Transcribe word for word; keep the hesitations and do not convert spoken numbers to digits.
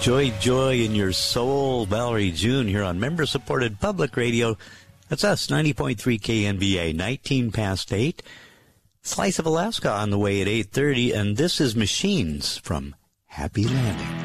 Joy, joy in your soul. Valerie June here on member-supported public radio. That's us, ninety point three K N V A, nineteen past eight. Slice of Alaska on the way at eight thirty, and this is Machines from Happy Landing.